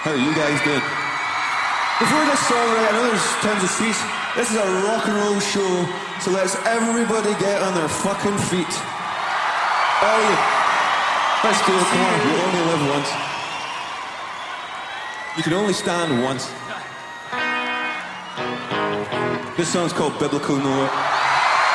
How are you guys doing? Before this song, right, I know there's tons of seats. This is a rock and roll show, so let's everybody get on their fucking feet. All of you. Let's do it, come on. You only live once. You can only stand once. This song's called Biblical Noah.